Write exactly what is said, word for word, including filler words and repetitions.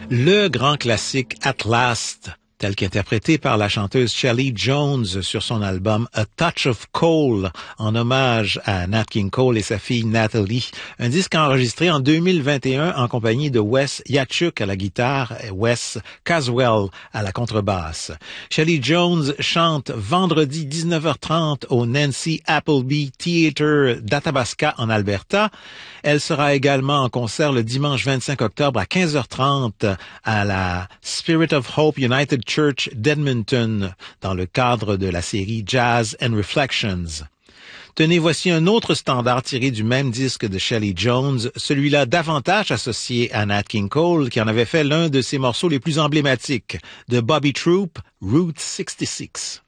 Le grand classique At Last, tel qu'interprété par la chanteuse Shelley Jones sur son album A Touch of Coal, en hommage à Nat King Cole et sa fille Natalie. Un disque enregistré en deux mille vingt et un en compagnie de Wes Yachuk à la guitare et Wes Caswell à la contrebasse. Shelley Jones chante vendredi dix-neuf heures trente au Nancy Appleby Theatre d'Athabasca en Alberta. Elle sera également en concert le dimanche vingt-cinq octobre à quinze heures trente à la Spirit of Hope United Church d'Edmonton dans le cadre de la série Jazz and Reflections. Tenez, voici un autre standard tiré du même disque de Shelley Jones, celui-là davantage associé à Nat King Cole, qui en avait fait l'un de ses morceaux les plus emblématiques, de Bobby Troup, Route soixante-six.